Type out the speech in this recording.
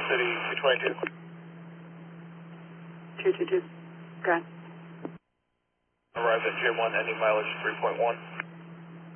City 222. 222. Got it. Arrived at J1, ending mileage 3.1.